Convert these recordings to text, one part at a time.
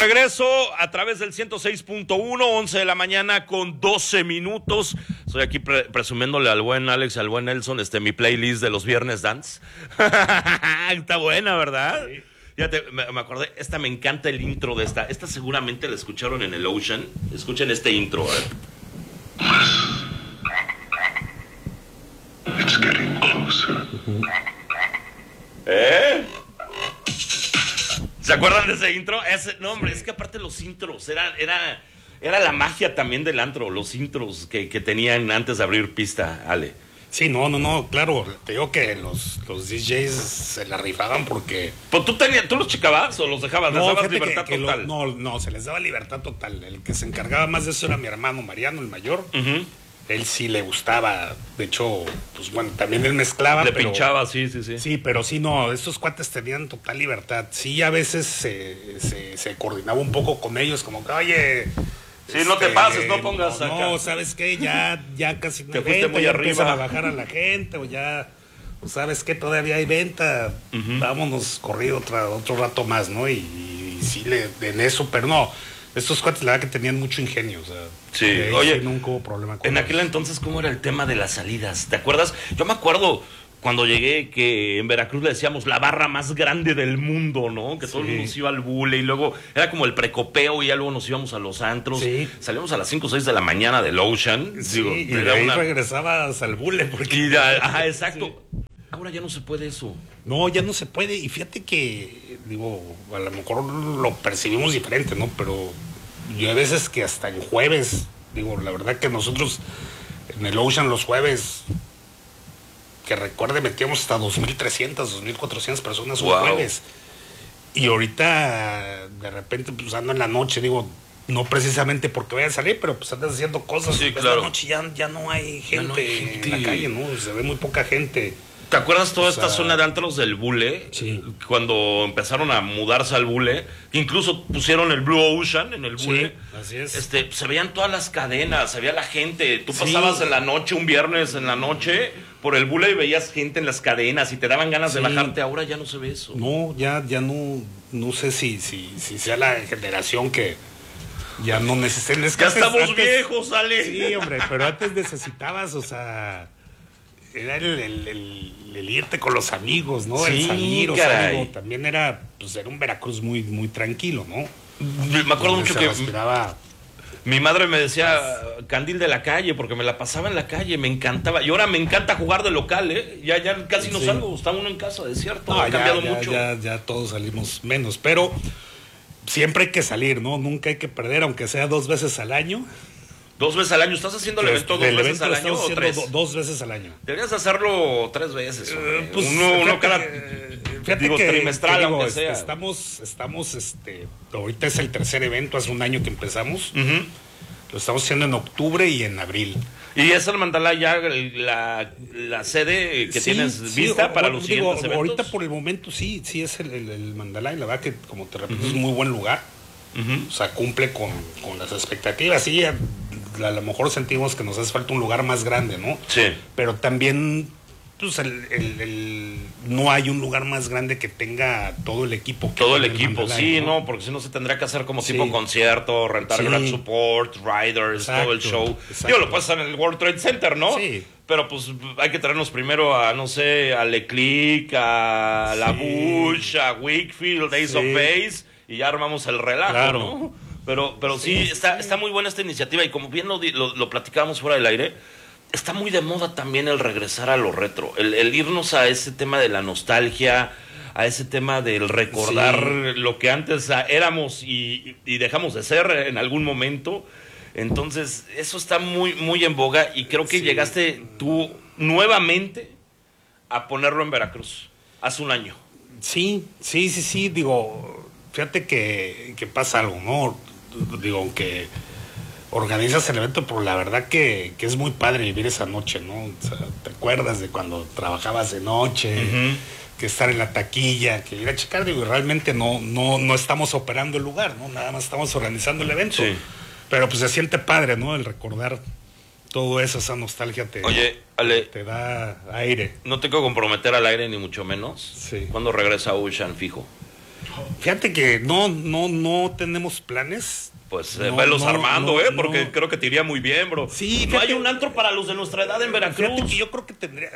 regreso a través del 106.1, 11 de la mañana con 12 minutos. Estoy aquí presumiéndole al buen Alex y al buen Nelson mi playlist de los Viernes Dance. Está buena, ¿verdad? Sí. Fíjate, me acordé, me encanta el intro de esta. Esta seguramente la escucharon en el Ocean. Escuchen este intro, It's getting closer. ¿Se acuerdan de ese intro? No, hombre, es que aparte los intros, era la magia también del antro, los intros que tenían antes de abrir pista, Ale. Sí, no, claro, te digo que los DJs se la rifaban porque... ¿Pues tú los checabas o los dejabas? ¿Les dabas libertad total? No, se les daba libertad total. El que se encargaba más de eso era mi hermano Mariano, el mayor. Uh-huh. Él sí le gustaba, de hecho, pues bueno, también él mezclaba. Le pinchaba, sí. Sí, pero sí, no, estos cuates tenían total libertad. Sí, a veces se coordinaba un poco con ellos, como que, oye... Sí, no te pases, no pongas acá. No, ¿sabes qué? Ya casi no te hay fuiste venta, muy ya arriba. empiezan a bajar a la gente, o ya, pues, ¿sabes qué? Todavía hay venta, vámonos corrido otro rato más, ¿no? Y sí, en eso, pero no... Estos cuates, la verdad que tenían mucho ingenio, o sea, sí. Oye, nunca hubo problema con en aquel entonces, ¿cómo era el tema de las salidas? ¿Te acuerdas? Yo me acuerdo cuando llegué que en Veracruz le decíamos la barra más grande del mundo, ¿no? Que todo el mundo se iba al bule y luego era como el precopeo y ya luego nos íbamos a los antros. Sí. Salíamos a las 5 o 6 de la mañana del Ocean. Sí, y de ahí regresabas al bule. Porque... Ajá, exacto. Sí. Ahora ya no se puede eso. No, ya no se puede. Y fíjate que, a lo mejor lo percibimos diferente, ¿no? Pero yo hay veces que hasta en jueves, la verdad que nosotros en el Ocean los jueves, que recuerde, metíamos hasta 2.300, 2.400 personas un jueves. Y ahorita, de repente, pues ando en la noche, no precisamente porque vaya a salir, pero pues andas haciendo cosas. Sí, claro. En la noche ya no hay gente en la calle, ¿no? Se ve muy poca gente. ¿Te acuerdas toda esta zona de antros del bule? Sí. Cuando empezaron a mudarse al bule, incluso pusieron el Blue Ocean en el bule. Sí, así es. Se veían todas las cadenas, se veía la gente. Tú pasabas en la noche, un viernes en la noche, por el bule y veías gente en las cadenas y te daban ganas de bajarte. Ahora ya no se ve eso. No, ya no sé si sea la generación que ya no necesita. Ya estamos viejos, Ale. Sí, hombre, pero antes necesitabas, o sea... Era el irte con los amigos, ¿no? Sí, el salir, o sea, también era un Veracruz muy, muy tranquilo, ¿no? Me acuerdo mucho que respiraba. Mi madre me decía candil de la calle porque me la pasaba en la calle, me encantaba. Y ahora me encanta jugar de local, ¿eh? Ya casi no salgo, está uno en casa, es cierto, ha cambiado mucho. Ya todos salimos menos, pero siempre hay que salir, ¿no? Nunca hay que perder, aunque sea 2 veces al año. 2 veces al año. ¿Estás haciendo el evento 2 veces al año o 3? 2 veces al año. Deberías hacerlo 3 veces. Pues, uno cada trimestral, aunque sea. Estamos, ahorita es el 3er evento, hace un año que empezamos. Lo estamos haciendo en octubre y en abril. ¿Y es el Mandalá ya la sede que tienes vista para los siguientes eventos? Ahorita por el momento sí es el Mandalá, y la verdad que, como te repito, es un muy buen lugar. O sea, cumple con las expectativas. Sí, a lo mejor sentimos que nos hace falta un lugar más grande, ¿no? Sí. Pero también, pues, no hay un lugar más grande que tenga todo el equipo. Todo el equipo, Mandalay, sí, ¿no? Porque si no se tendría que hacer como tipo concierto, rentar Grand Support, riders, todo el show. Lo puedes hacer en el World Trade Center, ¿no? Sí. Pero pues hay que traernos primero a, no sé, a Leclerc, a La Bush, a Wakefield, Ace of Base, y ya armamos el relajo, ¿no? Pero sí, está muy buena esta iniciativa, y como bien lo platicábamos fuera del aire, está muy de moda también el regresar a lo retro, el irnos a ese tema de la nostalgia, a ese tema del recordar lo que antes éramos y dejamos de ser en algún momento. Entonces, eso está muy, muy en boga, y creo que llegaste tú nuevamente a ponerlo en Veracruz hace un año. Sí, fíjate que pasa algo, ¿no? Aunque organizas el evento, pero la verdad que es muy padre vivir esa noche, ¿no? O sea, te acuerdas de cuando trabajabas de noche, que estar en la taquilla, que ir a checar, realmente no estamos operando el lugar, ¿no? Nada más estamos organizando el evento. Sí. Pero pues se siente padre, ¿no? El recordar todo eso, esa nostalgia Oye, Ale, te da aire. No te quiero comprometer al aire, ni mucho menos. Sí. ¿Cuándo regresa Ocean fijo? Fíjate que no tenemos planes. Pues velos armando, porque creo que te iría muy bien, bro. Sí, no hay un antro para los de nuestra edad en Veracruz. Fíjate que yo creo que tendría,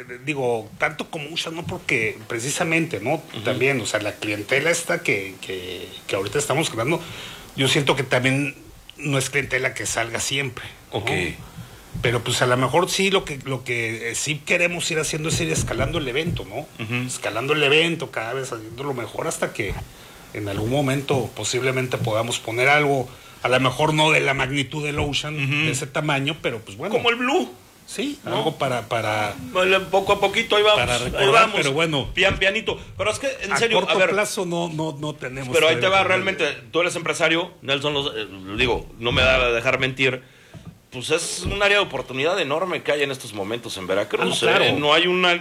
tanto como Ocean, no, porque precisamente, ¿no? También, o sea, la clientela esta que ahorita estamos creando, yo siento que también no es clientela que salga siempre, ¿no? Ok. Pero pues a lo mejor sí lo que sí queremos ir haciendo es ir escalando el evento, ¿no? Escalando el evento, cada vez haciéndolo mejor hasta que en algún momento posiblemente podamos poner algo, a lo mejor no de la magnitud del Ocean, de ese tamaño, pero pues bueno. Como el Blue. Sí, ¿no? Algo para bueno, poco a poquito ahí vamos. Para recordar, ahí vamos. pero bueno. Pianito. Pero es que, en serio, a corto plazo no tenemos. Pero ahí te va, realmente, tú eres empresario, Nelson, no me da a dejar mentir. Pues es un área de oportunidad enorme que hay en estos momentos en Veracruz. Claro. No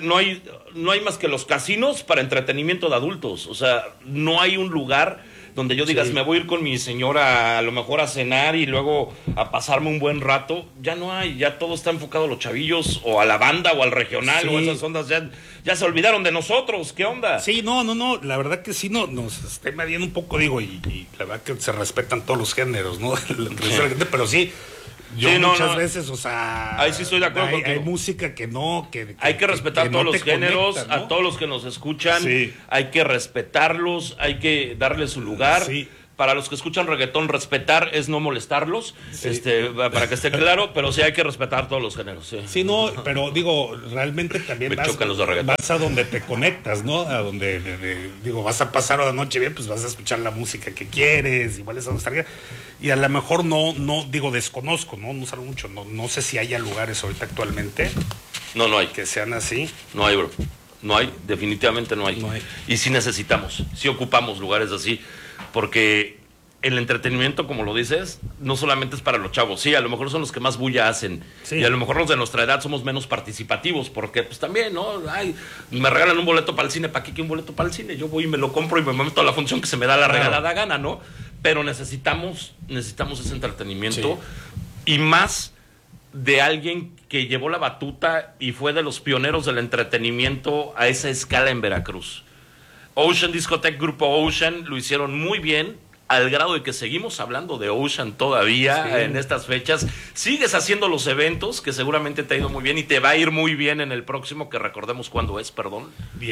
hay más que los casinos para entretenimiento de adultos. O sea, no hay un lugar donde yo digas, me voy a ir con mi señora a lo mejor a cenar y luego a pasarme un buen rato. Ya no hay, ya todo está enfocado a los chavillos o a la banda o al regional o esas ondas. Ya se olvidaron de nosotros. ¿Qué onda? Sí, no, la verdad que sí, nos está invadiendo un poco, y la verdad que se respetan todos los géneros, ¿no? Pero sí. Muchas veces, o sea, ahí sí estoy de acuerdo hay música que hay que respetar todos los géneros, conecta, ¿no? A todos los que nos escuchan, hay que respetarlos, hay que darles su lugar. Para los que escuchan reggaetón, respetar es no molestarlos, para que esté claro, pero sí hay que respetar todos los géneros. Sí, no, pero realmente también vas a donde te conectas, ¿no? A donde, vas a pasar la noche bien, pues vas a escuchar la música que quieres, igual esa nostalgia. Y a lo mejor desconozco, no salgo mucho, no sé si haya lugares ahorita actualmente. No hay. Que sean así. No hay, bro. No hay, definitivamente no hay. Y sí necesitamos, sí ocupamos lugares así. Porque el entretenimiento, como lo dices, no solamente es para los chavos. Sí, a lo mejor son los que más bulla hacen. Sí. Y a lo mejor los de nuestra edad somos menos participativos. Porque, pues también, ¿no? Me regalan un boleto para el cine. ¿Para qué un boleto para el cine? Yo voy y me lo compro y me meto a la función que se me da la regalada gana, ¿no? Pero necesitamos ese entretenimiento. Sí. Y más de alguien que llevó la batuta y fue de los pioneros del entretenimiento a esa escala en Veracruz. Ocean Discotech, Grupo Ocean, lo hicieron muy bien, al grado de que seguimos hablando de Ocean todavía en estas fechas. Sigues haciendo los eventos, que seguramente te ha ido muy bien y te va a ir muy bien en el próximo, que recordemos cuándo es, perdón.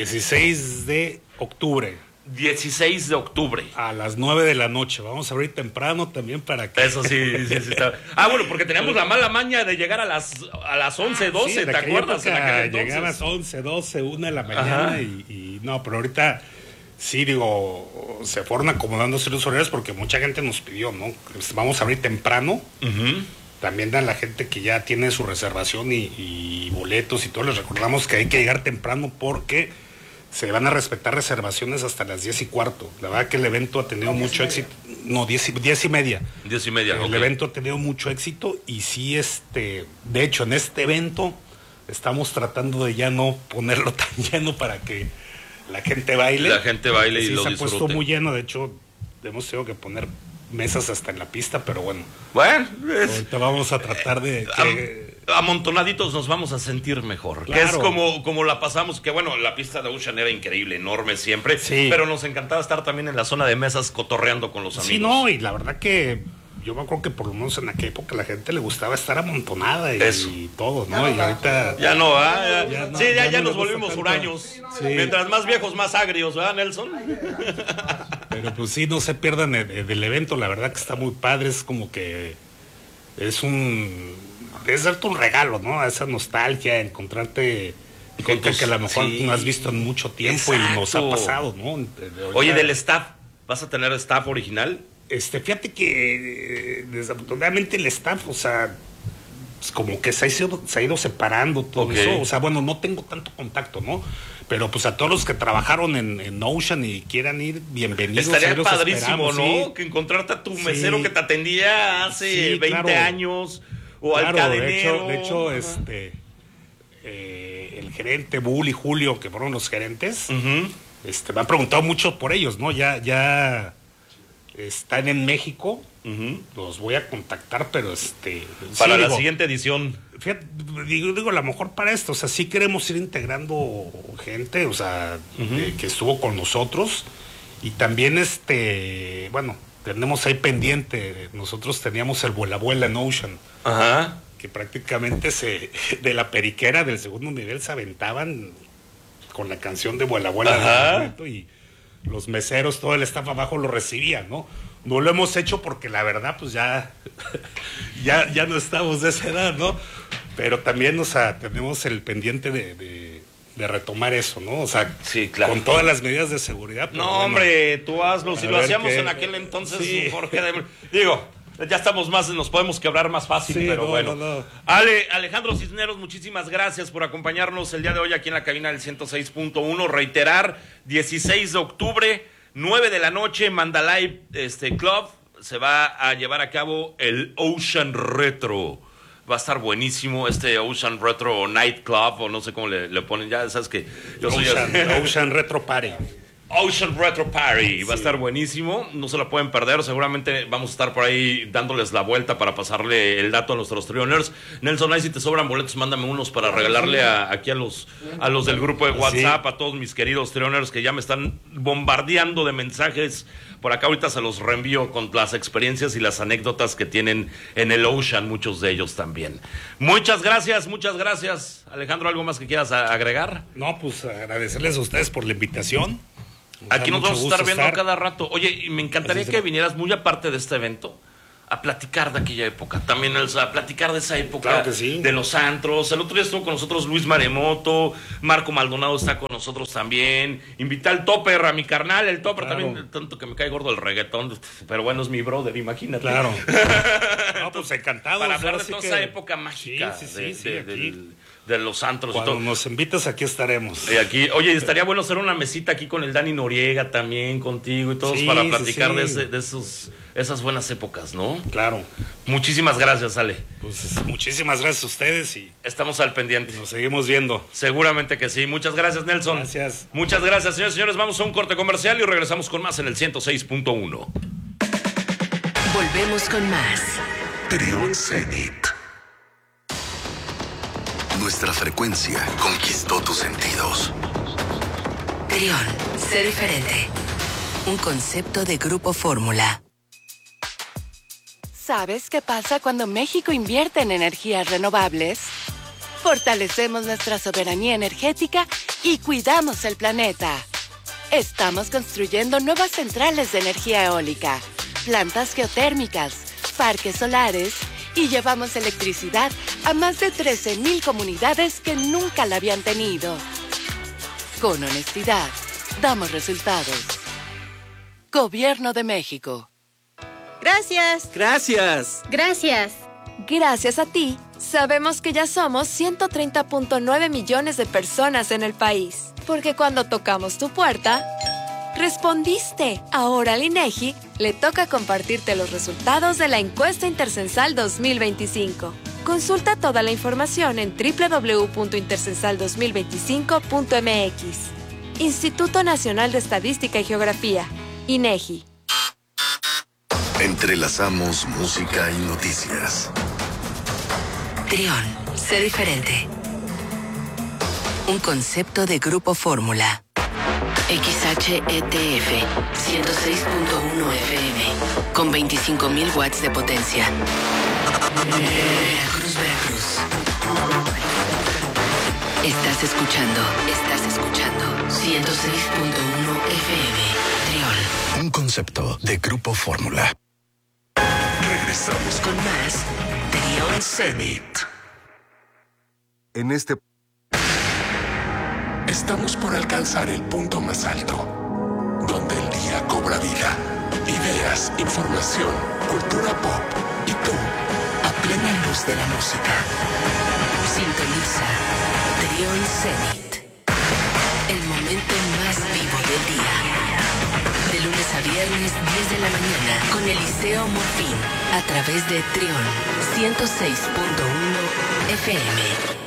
16 de octubre. 16 de octubre. A las 9 de la noche. Vamos a abrir temprano también para que... Eso sí está. Bueno, porque teníamos la mala maña de llegar a las 11, 12, ¿te acuerdas? Llegar a las 11, 12, 1 de la mañana y no, pero ahorita sí, se fueron acomodándose los horarios porque mucha gente nos pidió, ¿no? Vamos a abrir temprano. También a la gente que ya tiene su reservación y boletos y todo, les recordamos que hay que llegar temprano porque se van a respetar reservaciones hasta las 10:15. La verdad que el evento ha tenido mucho éxito. No, 10:30. 10:30, El evento ha tenido mucho éxito y sí, de hecho, en este evento estamos tratando de ya no ponerlo tan lleno para que la gente baile. La gente baile y lo disfrute. Se ha puesto muy lleno, de hecho, hemos tenido que poner mesas hasta en la pista, pero bueno. Ahorita vamos a tratar de que... amontonaditos nos vamos a sentir mejor. Claro. Que es como la pasamos, que bueno, la pista de Ocean era increíble, enorme siempre, pero nos encantaba estar también en la zona de mesas cotorreando con los amigos. Sí, no, y la verdad que yo me acuerdo que por lo menos en aquella época la gente le gustaba estar amontonada y todo, ¿no? Y ahorita... Ya no, ya nos volvimos huraños. Sí. Mientras más viejos, más agrios, ¿verdad, Nelson? Pero pues sí, no se pierdan del evento, la verdad que está muy padre, es como que es darte un regalo, ¿no? Esa nostalgia, encontrarte gente que a lo mejor no has visto en mucho tiempo. Exacto. Y nos ha pasado, ¿no? Ahorita, oye, del staff, ¿vas a tener staff original? Fíjate que desafortunadamente el staff, o sea, pues como que se ha ido separando todo eso. O sea, bueno, no tengo tanto contacto, ¿no? Pero pues a todos los que trabajaron en Ocean y quieran ir, bienvenidos. Estaría padrísimo, ¿no? Sí. Que encontrarte a tu mesero que te atendía hace 20 años o al cadenero. De hecho, el gerente Bull y Julio, que fueron los gerentes, me han preguntado mucho por ellos, ¿no? Ya están en México. Los voy a contactar, pero para la siguiente edición. Fíjate, digo, a lo mejor para esto, o sea, sí queremos ir integrando gente, o sea, que estuvo con nosotros Y también bueno, tenemos ahí pendiente, nosotros teníamos el Vuela Vuela en Ocean. Ajá. Que prácticamente de la periquera del segundo nivel se aventaban con la canción de Vuela Vuela. Y los meseros, todo el staff abajo lo recibía, ¿no? No lo hemos hecho porque la verdad, pues ya no estamos de esa edad, ¿no? Pero también, o sea, tenemos el pendiente de retomar eso, ¿no? O sea, sí, claro, con todas las medidas de seguridad. No, bueno, hombre, tú hazlo. Si lo hacíamos en aquel entonces, sí. Jorge, digo, ya estamos más, nos podemos quebrar más fácil, sí, pero bueno. No. Alejandro Cisneros, muchísimas gracias por acompañarnos el día de hoy aquí en la cabina del 106.1. Reiterar, 16 de octubre, 9 de la noche, Mandalay Club, se va a llevar a cabo el Ocean Retro. Va a estar buenísimo Ocean Retro Night Club, o no sé cómo le ponen, ya sabes que yo soy Ocean Retro Party. Ocean Retro Party, va a estar buenísimo, no se lo pueden perder, seguramente vamos a estar por ahí dándoles la vuelta para pasarle el dato a nuestros Trioners. Nelson, ahí si te sobran boletos, mándame unos para regalarle aquí a los del grupo de WhatsApp, a todos mis queridos Trioners que ya me están bombardeando de mensajes. Por acá ahorita se los reenvío con las experiencias y las anécdotas que tienen en el Ocean, muchos de ellos también. Muchas gracias. Alejandro, ¿algo más que quieras agregar? No, pues agradecerles a ustedes por la invitación. Aquí nos vamos a estar viendo cada rato. Oye, me encantaría que vinieras muy aparte de este evento a platicar de aquella época. También a platicar de esa época, claro que sí, de los antros. El otro día estuvo con nosotros Luis Maremoto, Marco Maldonado está con nosotros también. Invité al Topper, a mi carnal, el Topper, claro. También, tanto que me cae gordo el reggaetón, pero bueno, es mi brother, imagínate. Claro. No, pues encantado. Para hablar de toda esa época mágica de los antros. Cuando y todo. Nos invitas, aquí estaremos. Aquí, oye, estaría bueno hacer una mesita aquí con el Dani Noriega también, contigo y todos, para platicar de esas buenas épocas, ¿no? Claro. Muchísimas gracias, Ale. Pues muchísimas gracias a ustedes y estamos al pendiente. Nos seguimos viendo. Seguramente que sí. Muchas gracias, Nelson. Gracias. Muchas gracias, señores y señores. Vamos a un corte comercial y regresamos con más en el 106.1. Volvemos con más. Trión Zenit. Nuestra frecuencia conquistó tus sentidos. Trión, sé diferente. Un concepto de Grupo Fórmula. ¿Sabes qué pasa cuando México invierte en energías renovables? Fortalecemos nuestra soberanía energética y cuidamos el planeta. Estamos construyendo nuevas centrales de energía eólica, plantas geotérmicas, parques solares y llevamos electricidad a más de 13,000 comunidades que nunca la habían tenido. Con honestidad, damos resultados. Gobierno de México. Gracias. Gracias. Gracias. Gracias a ti, sabemos que ya somos 130.9 millones de personas en el país. Porque cuando tocamos tu puerta, respondiste. Ahora al INEGI le toca compartirte los resultados de la encuesta Intercensal 2025. Consulta toda la información en www.intercensal2025.mx. Instituto Nacional de Estadística y Geografía, INEGI. Entrelazamos música y noticias. Trión, sé diferente. Un concepto de Grupo Fórmula. XHETF 106.1 FM con 25,000 watts de potencia. Veracruz. Estás escuchando 106.1 FM. Trión. Un concepto de Grupo Fórmula. Regresamos con más Trión Zenit. En este estamos por alcanzar el punto más alto, donde el día cobra vida. Ideas, información, cultura pop y tú, a plena luz de la música. Sintoniza Trión Zenit. El momento más vivo del día. De lunes a viernes, 10 de la mañana, con Eliseo Morfín, a través de Trión 106.1 FM.